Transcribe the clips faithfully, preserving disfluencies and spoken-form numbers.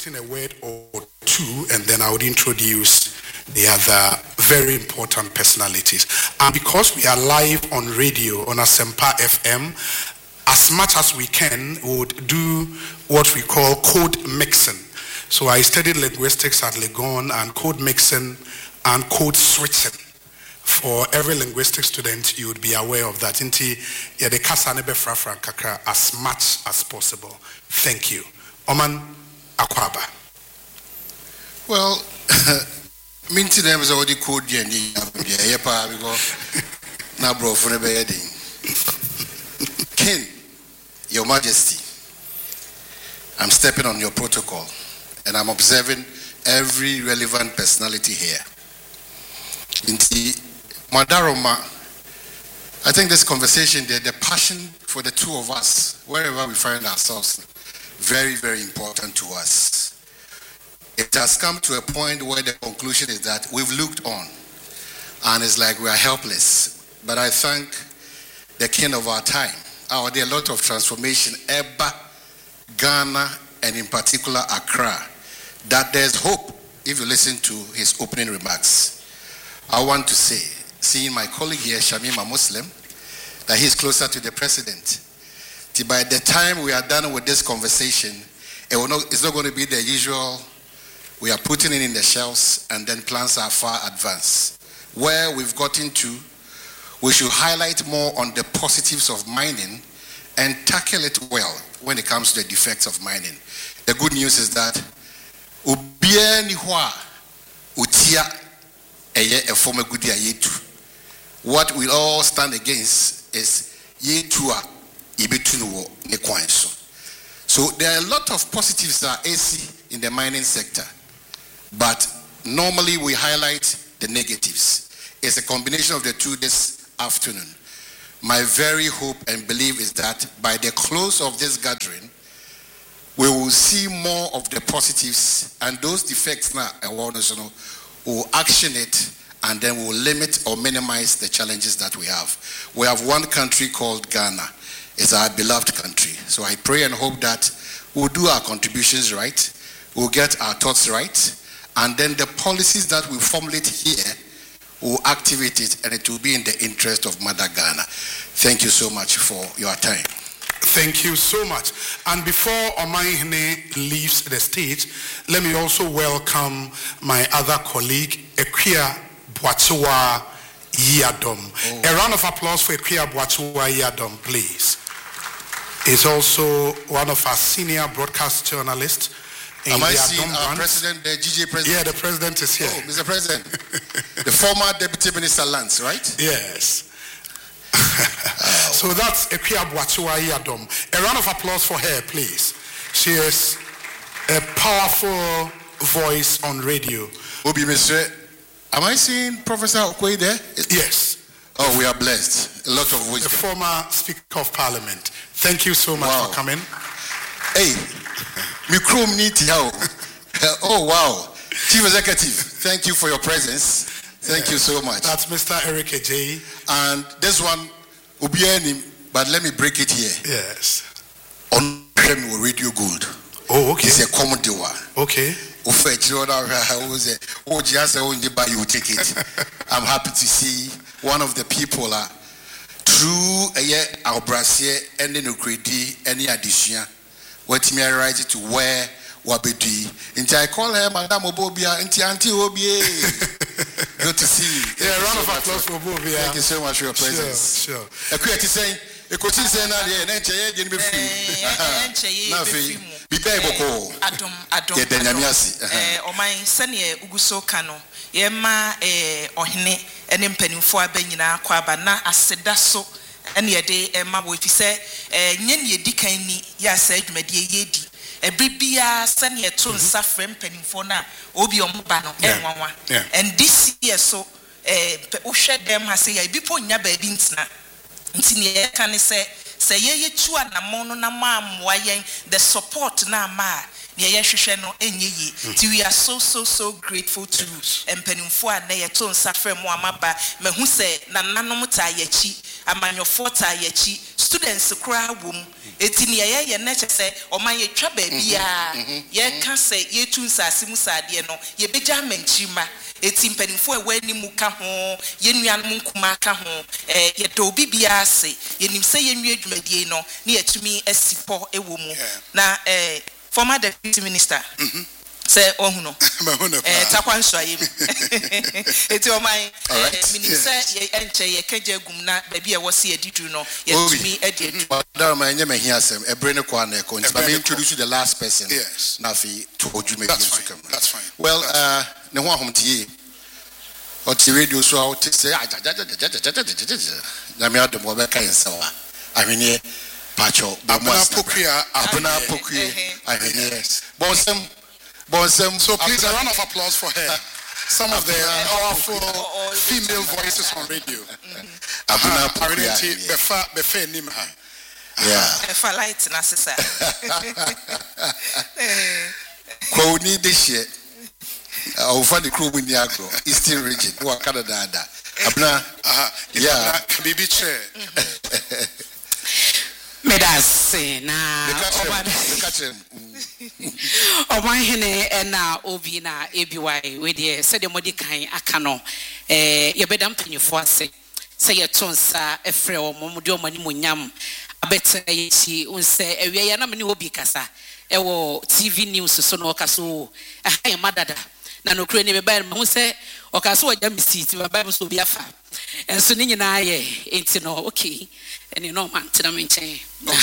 put in a word or two, and then I would introduce the other very important personalities. And because we are live on radio on Asempa F M, as much as we can, we would do what we call code mixing. So I studied linguistics at Legon, and code mixing and code switching. For every linguistic student, you would be aware of that. Inti ya de kasa nebe frafran kakra as much as possible. Thank you. Oman Akwaba. Well, minti them is already code jendi yepa because na bro for nebe yedi. King, Your Majesty, I'm stepping on your protocol and I'm observing every relevant personality here. Inti Madaroma, I think this conversation, the, the passion for the two of us, wherever we find ourselves, very, very important to us. It has come to a point where the conclusion is that we've looked on and it's like we are helpless. But I thank the king of our time. Oh, there are a lot of transformation, Eba, Ghana, and in particular Accra, that there's hope if you listen to his opening remarks. I want to say, seeing my colleague here, Shamima Muslim, that he's closer to the president. By the time we are done with this conversation, it will not, it's not going to be the usual, we are putting it in the shelves and then plans are far advanced. Where we've gotten to, we should highlight more on the positives of mining and tackle it well when it comes to the defects of mining. The good news is that what we all stand against is so there are a lot of positives that I see in the mining sector, but normally we highlight the negatives. It's a combination of the two this afternoon. My very hope and belief is that by the close of this gathering, we will see more of the positives, and those defects now will action it, and then we'll limit or minimize the challenges that we have. We have one country called Ghana. It's our beloved country. So I pray and hope that we'll do our contributions right, we'll get our thoughts right, and then the policies that we formulate here will activate it, and it will be in the interest of Mother Ghana. Thank you so much for your time. Thank you so much. And before Omaihene leaves the stage, let me also welcome my other colleague, Equia Boachiwa Yadom. Oh. A round of applause for Equia Boachiwa Yadom, please. He's also one of our senior broadcast journalists. Am I seeing our president, the G J president? Yeah, the president is here. Oh, Mister President, the former Deputy Minister Lance, right? Yes. Oh. So that's Equia Boachiwa Yadom. A round of applause for her, please. She is a powerful voice on radio. Obi, Mister Am I seeing Professor Okoye there? Yes. Oh, we are blessed. A lot of wisdom. The former Speaker of Parliament. Thank you so much wow. for coming. Hey, Mikrom Nitiao. Oh, wow. Chief Executive, thank you for your presence. Thank yes. you so much. That's Mister Eric Ejay. And this one, Ubiani, but let me break it here. Yes. On Radio Gold. Oh, okay. It's a common deal. Okay. You take it. I'm happy to see one of the people uh, through a year our brassier and then credi any addition. What me I write it to where Wabedi. Until I call her Madame Obobia, Auntie Auntie Obie. Good to see you. Yeah, round of applause for Obobia. Thank you so much for your presence. Sure, sure. A quick saying, a question saying that yeah, Nenche, you be free. Nothing. Be able to Adam Adam. Yeah, Danyamiasi. Eh, o my senior Uguso Kano. Yema eh ohine ene mpanimfo abanyina kwaba na aseda so ene yede ema wo fi se eh nye ne yedi kan ni ya sa adwumade yedi ebibia sene to nsa frem mpanimfo na obi omba no enwanwa and this year so eh uhwe dem ha se ya bipo nya ba bi ntina ntini e kan se se ye ye tu anamo no na ma amwa yen the support na ma ne ye hwehwe no enye yi. We are so so so grateful to empanimfo a na ye to nsa frem mo amaba mahu se na nanom ta ye chi amanyofo ta yechi students kura wom eti ne ye ye na chese o man ye twa ba bia ye ka se ye tu nsase mu sade no ye beja manchima eti mpanimfo e wani mu ka ho ye nuan mu nkuma ka ho eh ye do bibia ase ye nim se ye nwie dwumadie no ne yatumi asipo e wo mu na eh former deputy minister mhm say ohuno eh takwa nsoaye eti o man minim say ye enche ye kaja gum na ba bia wo se edidu no yatumi edi edu da man nya mahia asem ebre ne kwa na ko nti ba me introduce the last person yes na fi to odwumadie nso kam that's fine well uh ne ho ahomtie o ti radio so a o ti say na me adom wo be kan se wa ahwene pacho abuna pokua abuna pokua ahwene bonsem bonsem so please a round of applause for her. Some of the powerful female voices on radio. Abuna pokua befa befa nim ha yeah befa light na sesa ko ni de hye o fa the crew in the agro Eastern region wa Canada da abuna yeah bibi che medase na oban hene na obi na ebiwai we de se de modi kan aka no eh ye bedam panyifo ase se ye tonsa efre o momode o mani monyam abeta ye chi unse ewie ya na me ne obi kasa e wo T V news so no kaso aha ye madada na no kure ne be ba me hu se o kaso o jam seat ba ba so bi afa enso ni nyina ye enti no okay eni no man tina me nchen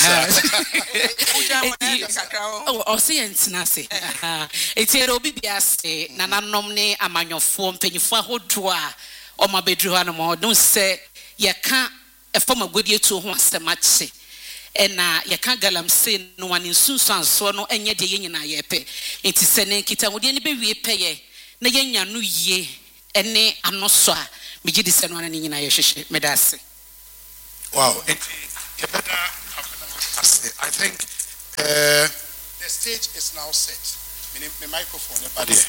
o se entina se enti ero bi biase na nanom ne amanyofo mpanyifo ahodo a o ma bedru ha no mo don se ye ka e fama godie tu ho asemache ena ye ka galamse no wan nsunsuanso no enye de ye nyina ye pe enti se ne kita godie ne be wie pe ye na ye nya no yie ene anoso a megi di se no na nyina ye hwehwe medase wow it, it better, I think uh, the stage is now set. My microphone uh,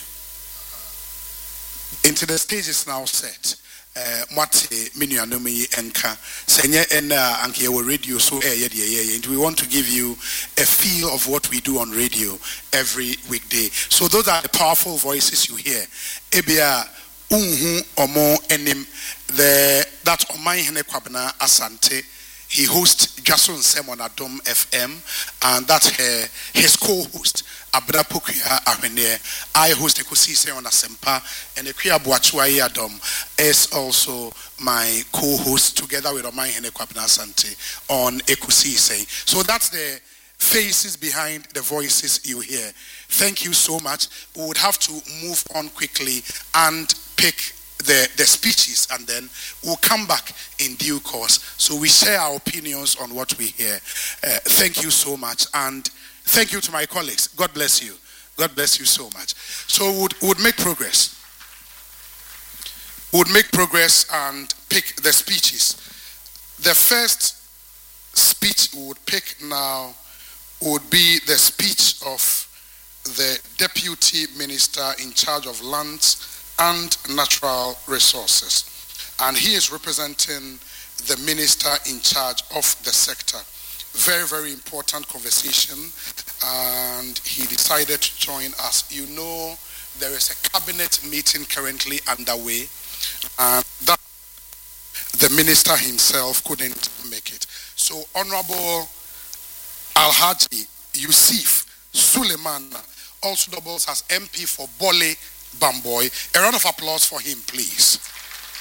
into the stage is now set. Mate minuanomi enka senye ena anke we radio so eh and we want to give you a feel of what we do on radio every weekday. So those are the powerful voices you hear. Ebia unhu omo enim the that Oman Hene Kwabena Asante. He hosts Jason Sermon at Dom F M, and that's her, his co-host, Abuna Pokua Ahwene. I host Ekosise on Asempa, and Ekuya Boachuayi Adom is also my co-host together with Oman Hene Kwabena Asante on Ekosise. So that's the faces behind the voices you hear. Thank you so much. We would have to move on quickly and pick The, the speeches, and then we'll come back in due course. So we share our opinions on what we hear. Uh, thank you so much, and thank you to my colleagues. God bless you. God bless you so much. So we would, would make progress. We would make progress and pick the speeches. The first speech we would pick now would be the speech of the Deputy Minister in charge of lands and natural resources, and he is representing the minister in charge of the sector. Very, very important conversation, and he decided to join us. You know, there is a cabinet meeting currently underway, and that the minister himself couldn't make it. So Honorable Alhaji Yusuf Suleiman also doubles as M P for Bole Bamboy. A round of applause for him, please.